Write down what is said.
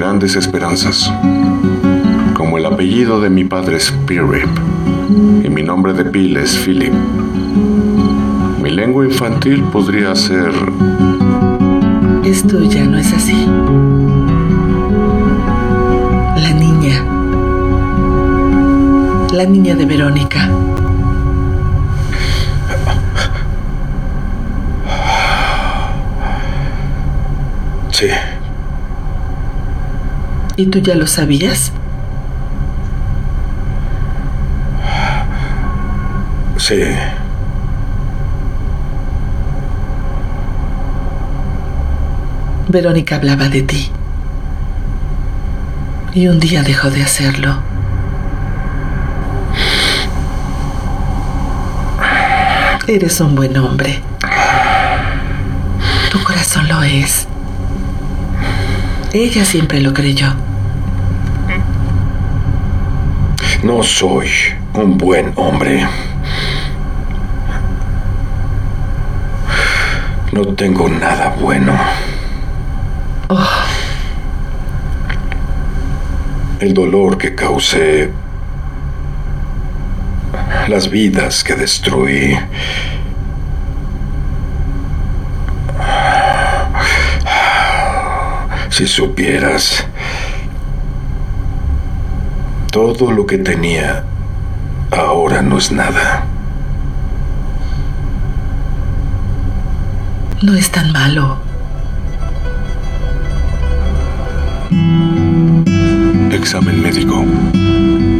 grandes esperanzas. Como el apellido de mi padre es Pirrip y mi nombre de pila es Philip, mi lengua infantil podría ser... Esto ya no es así. La niña de Verónica. Sí. ¿Y tú ya lo sabías? Sí. Verónica hablaba de ti. Y un día dejó de hacerlo. Eres un buen hombre. Tu corazón lo es. Ella siempre lo creyó. No soy un buen hombre. No tengo nada bueno. Oh. El dolor que causé, las vidas que destruí. Si supieras todo lo que tenía, ahora no es nada. No es tan malo. Examen médico.